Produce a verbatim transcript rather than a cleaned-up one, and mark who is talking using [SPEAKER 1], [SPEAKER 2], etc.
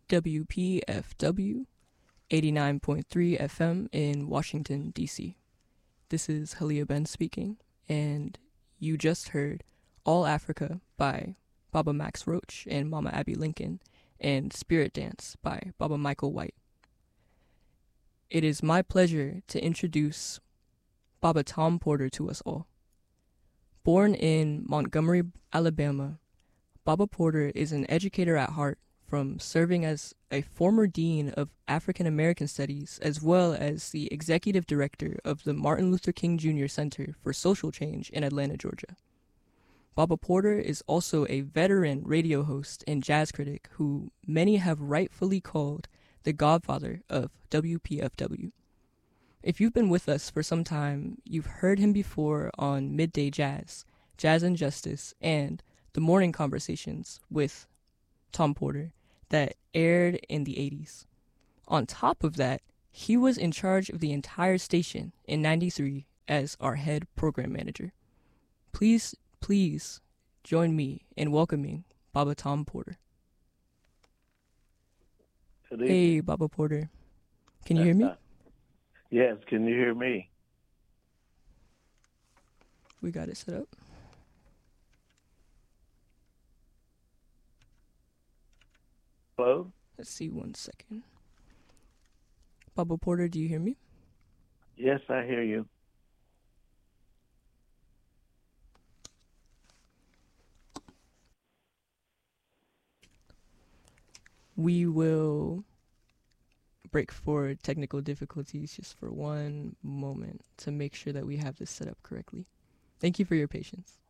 [SPEAKER 1] W P F W eighty-nine point three F M in Washington, D C. This is Halia Ben speaking, and you just heard All Africa by Baba Max Roach and Mama Abby Lincoln, and Spirit Dance by Baba Michael White. It is my pleasure to introduce Baba Tom Porter to us all. Born in Montgomery, Alabama, Baba Porter is an educator at heart, from serving as a former dean of African American Studies as well as the executive director of the Martin Luther King Junior Center for Social Change in Atlanta, Georgia. Baba Porter is also a veteran radio host and jazz critic who many have rightfully called the godfather of W P F W. If you've been with us for some time, you've heard him before on Midday Jazz, Jazz and Justice, and The Morning Conversations with Tom Porter that aired in the eighties. On top of that, he was in charge of the entire station in ninety-three as our head program manager. Please, please join me in welcoming Baba Tom Porter. Hey, Baba Porter. Can you hear me?
[SPEAKER 2] Yes, can you hear me?
[SPEAKER 1] We got it set up.
[SPEAKER 2] Hello?
[SPEAKER 1] Let's see, one second. Baba Porter, do you hear me?
[SPEAKER 2] Yes, I hear you.
[SPEAKER 1] We will break for technical difficulties just for one moment to make sure that we have this set up correctly. Thank you for your patience.